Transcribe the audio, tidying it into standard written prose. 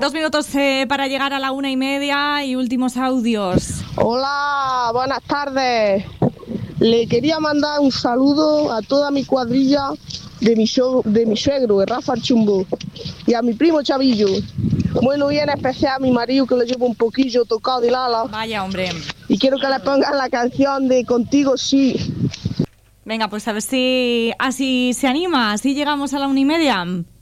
2 minutos para llegar a la 1:30 y últimos audios. Hola, buenas tardes. Le quería mandar un saludo a toda mi cuadrilla de mi suegro, Rafa Chumbo, y a mi primo Chavillo. Bueno, y en especial a mi marido, que le llevo un poquillo tocado del ala. Vaya, hombre. Y quiero que le pongan la canción de Contigo Sí. Venga, pues a ver si así se anima, así llegamos a la 1:30.